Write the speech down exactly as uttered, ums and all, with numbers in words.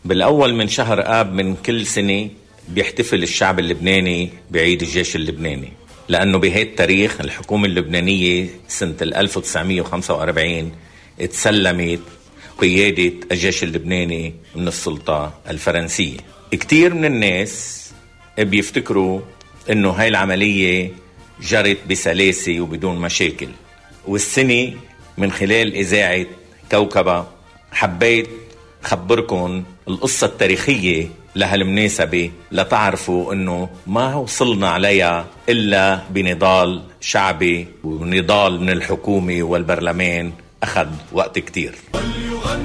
بالأول من شهر آب من كل سنة بيحتفل الشعب اللبناني بعيد الجيش اللبناني، لأنه بهذا التاريخ الحكومة اللبنانية سنة ألف وتسعمية وخمسة وأربعين تسلمت قيادة الجيش اللبناني من السلطة الفرنسية. كتير من الناس بيفتكروا إنه هاي العملية جرت بسلاسة وبدون مشاكل، والسنة من خلال إذاعة كوكبة حبيت خبركن القصة التاريخية لهالمناسبة لتعرفوا أنه ما وصلنا عليها إلا بنضال شعبي ونضال من الحكومة والبرلمان أخذ وقت كتير.